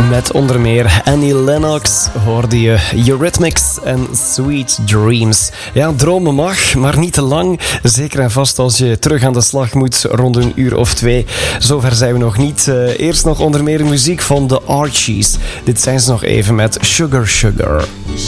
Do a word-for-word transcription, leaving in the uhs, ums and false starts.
Met onder meer Annie Lennox hoorde je Eurythmics en Sweet Dreams. Ja, dromen mag, maar niet te lang. Zeker en vast als je terug aan de slag moet rond een uur of twee. Zover zijn we nog niet. Uh, eerst nog onder meer muziek van de Archies. Dit zijn ze nog even met Sugar Sugar.